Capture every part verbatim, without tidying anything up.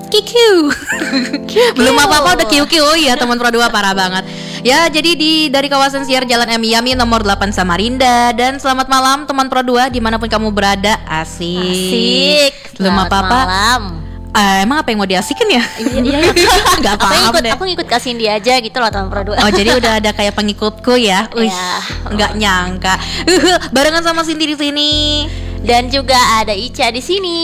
Q Q. Belum apa-apa udah Q Q ya teman Pro dua, parah banget. Ya, jadi di dari kawasan Siar Jalan M Yami nomor delapan Samarinda. Dan selamat malam teman Pro dua dimanapun kamu berada. Asik. Asik. Belum apa-apa. Malam. Uh, emang apa yang mau diasikin ya? Iya, iya, iya. Gak Aku paham ngikut, deh. aku ngikut kasihin dia aja gitu loh teman Pro dua. Oh, jadi udah ada kayak pengikutku ya. Wih, Iya. nggak nyangka. Barengan sama Cindy di sini. Dan juga ada Ica di sini.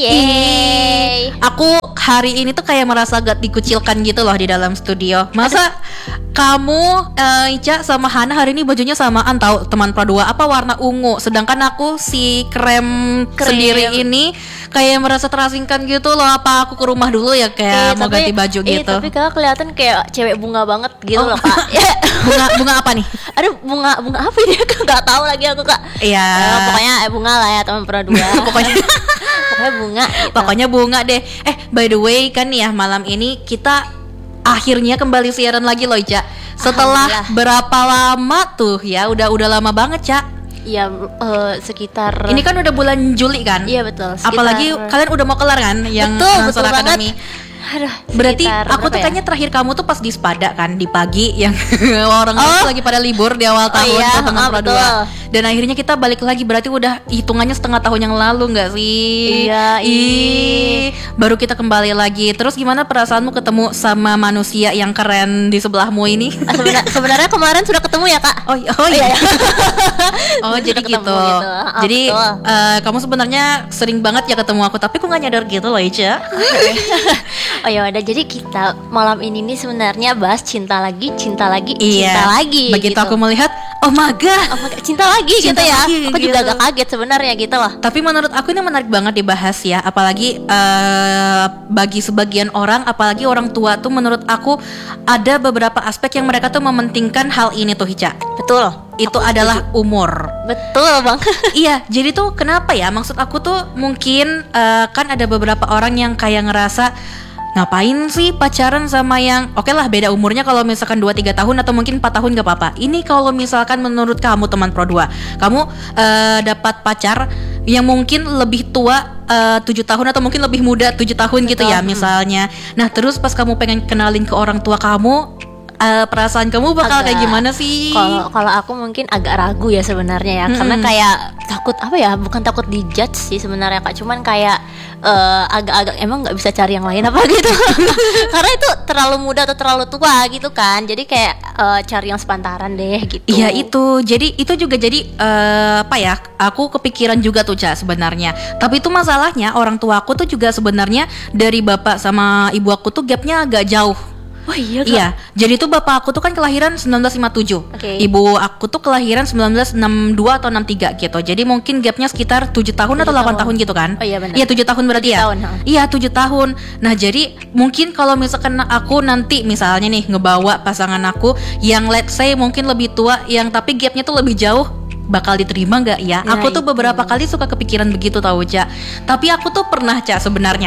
Yeay. Aku hari ini tuh kayak merasa gak dikucilkan gitu loh di dalam studio. Masa kamu uh, Ica sama Hana hari ini bajunya samaan tahu teman Pro dua, apa warna ungu, sedangkan aku si krem, Krem. sendiri ini kayak merasa terasingkan gitu loh. Apa aku ke rumah dulu ya kayak Eh, mau tapi- ganti baju eh, gitu. Tapi kakak kelihatan kayak cewek bunga banget gitu Oh. loh kak. bunga bunga apa nih? Aduh, bunga bunga apa ini? Aku nggak tahu lagi aku kak. Iya. Eh, pokoknya eh, bunga lah ya teman Pro dua. Pokoknya Pokoknya bunga. Gitu. Pokoknya bunga deh. Eh, by the way kan ya malam ini kita akhirnya kembali siaran lagi loh, Ca. Setelah Alhamdulillah. berapa lama tuh ya? Udah udah lama banget, Ca. Ya eh, sekitar. Ini kan udah bulan Juli kan? Iya betul. sekitar- Apalagi kalian udah mau kelar kan yang Betul, Ansor betul banget. Academy. Aduh, Berarti sekitar aku tuh berapa ya? kayaknya terakhir kamu tuh pas di Spada kan di pagi yang orang Oh. tuh lagi pada libur di awal Oh tahun iya, tuh teman ah, Pro betul. dua. Dan akhirnya kita balik lagi, berarti udah hitungannya setengah tahun yang lalu nggak sih? Iya, Ih, baru kita kembali lagi. Terus gimana perasaanmu ketemu sama manusia yang keren di sebelahmu ini? Ah, sebena- sebenarnya kemarin sudah ketemu ya kak. Oh, oh iya. Oh, Sudah jadi ketemu gitu. gitu. Ah, Jadi betul. eh, kamu sebenarnya sering banget ya ketemu aku, tapi aku nggak nyadar gitu loh, Ica. Oh ya udah, jadi kita malam ini nih sebenarnya bahas cinta lagi, cinta lagi, cinta Iya. lagi. Begitu gitu. aku melihat, oh my god. Oh my God, cinta lagi Cinta gitu ya. lagi, Aku juga gitu. agak kaget sebenarnya gitu loh. Tapi menurut aku ini menarik banget dibahas ya, apalagi eh, bagi sebagian orang, apalagi orang tua tuh menurut aku ada beberapa aspek yang mereka tuh mementingkan hal ini tuh, Hica. Betul. Itu Aku adalah umur. Betul bang. Iya, jadi tuh kenapa ya? Maksud aku tuh mungkin eh, kan ada beberapa orang yang kayak ngerasa ngapain sih pacaran sama yang oke lah beda umurnya, kalau misalkan dua tiga tahun atau mungkin empat tahun gak apa-apa. Ini kalau misalkan menurut kamu teman Pro dua, kamu eh, dapat pacar yang mungkin lebih tua eh, tujuh tahun atau mungkin lebih muda tujuh tahun gitu ya Betul. misalnya. Nah, terus pas kamu pengen kenalin ke orang tua kamu, eh, perasaan kamu bakal Agak- kayak gimana sih? Kalau kalau aku mungkin agak ragu ya sebenarnya ya, karena Mm-mm. kayak takut apa ya? Bukan takut dijudge sih sebenarnya kak, cuman kayak eh, agak-agak emang nggak bisa cari yang lain apa gitu. Karena itu terlalu muda atau terlalu tua gitu kan. Jadi kayak eh, cari yang sepantaran deh gitu. Iya itu, jadi itu juga jadi eh, apa ya? Aku kepikiran juga tuh Ca sebenarnya. Tapi itu masalahnya orang tua aku tuh juga sebenarnya dari bapak sama ibu aku tuh gapnya agak jauh. Oh iya kak. Iya, jadi tuh bapak aku tuh kan kelahiran sembilan belas lima puluh tujuh. Oke. Ibu aku tuh kelahiran sembilan belas enam puluh dua atau enam puluh tiga gitu. Jadi mungkin gapnya sekitar tujuh tahun atau Tujuh delapan tahun. tahun gitu kan. Oh iya benar. Iya tujuh tahun berarti Tujuh ya. tahun, ha. Iya tujuh tahun. Nah jadi mungkin kalau misalkan aku nanti misalnya nih ngebawa pasangan aku yang let's say mungkin lebih tua, yang tapi gapnya tuh lebih jauh, bakal diterima nggak ya? Nah, Aku tuh itu. beberapa kali suka kepikiran begitu tahu Ca. Tapi aku tuh pernah Ca sebenarnya.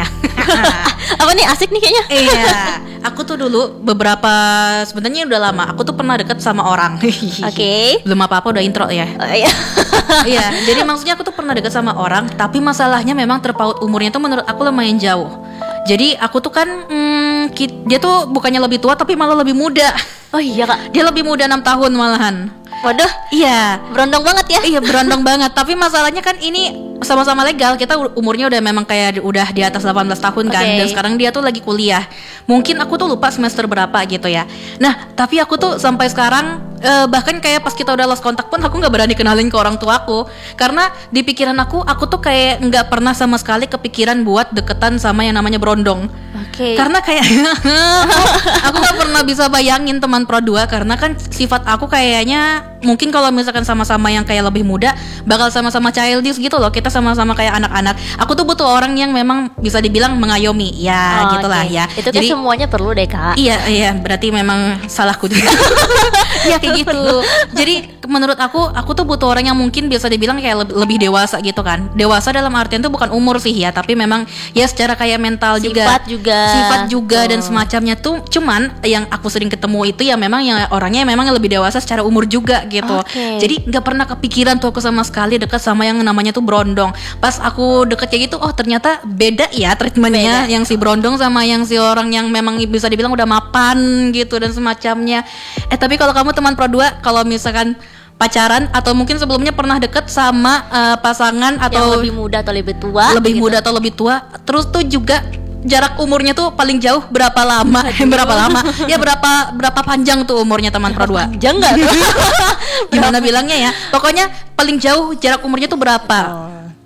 Apa nih asik nih kayaknya? Iya, aku tuh dulu beberapa sebenarnya udah lama. Aku tuh pernah deket sama orang. Oke. Belum apa-apa udah intro ya. Oh, iya. Iya, jadi maksudnya aku tuh pernah deket sama orang, tapi masalahnya memang terpaut umurnya tuh menurut aku lumayan jauh. Jadi aku tuh kan hmm, ki- dia tuh bukannya lebih tua tapi malah lebih muda. Oh iya kak. Dia lebih muda enam tahun malahan. Waduh, Iya. berondong banget ya. Iya berondong banget. Tapi masalahnya kan ini sama-sama legal. Kita u- umurnya udah memang kayak di- udah di atas delapan belas tahun kan. Oke. Dan sekarang dia tuh lagi kuliah. Mungkin aku tuh lupa semester berapa gitu ya. Nah tapi aku tuh sampai sekarang eh, bahkan kayak pas kita udah lost kontak pun aku nggak berani kenalin ke orang tua aku. Karena di pikiran aku, aku tuh kayak nggak pernah sama sekali kepikiran buat deketan sama yang namanya berondong. Oke. Karena kayak aku nggak pernah bisa bayangin teman Pro dua, karena kan sifat aku kayaknya mungkin kalau misalkan sama-sama yang kayak lebih muda bakal sama-sama childish gitu loh. Kita sama-sama kayak anak-anak. Aku tuh butuh orang yang memang bisa dibilang mengayomi. Ya Oh, gitulah oke. ya. Itu kan semuanya perlu deh kak. Iya iya berarti memang salahku juga. Ya kayak kayak gitu. Jadi menurut aku, aku tuh butuh orang yang mungkin bisa dibilang kayak lebih, lebih dewasa gitu kan. Dewasa dalam artian tuh bukan umur sih ya, tapi memang ya secara kayak mental juga, Sifat juga. sifat juga Tuh. dan semacamnya tuh. Cuman yang aku sering ketemu itu ya memang yang orangnya memang yang lebih dewasa secara umur juga gitu. Oke. Jadi nggak pernah kepikiran tuh aku sama sekali deket sama yang namanya tuh brondong. Pas aku deket kayak gitu, oh ternyata beda ya treatmentnya, Beda. yang si brondong sama yang si orang yang memang bisa dibilang udah mapan gitu dan semacamnya. Eh tapi kalau kamu teman pro dua, kalau misalkan pacaran atau mungkin sebelumnya pernah deket sama uh, pasangan Yang atau lebih muda atau lebih tua lebih gitu. muda atau lebih tua, terus tuh juga jarak umurnya tuh paling jauh berapa lama? berapa lama? Ya berapa berapa panjang tuh umurnya teman pro dua? Panjang nggak tuh? Gimana bilangnya ya? Pokoknya paling jauh jarak umurnya tuh berapa? Oh.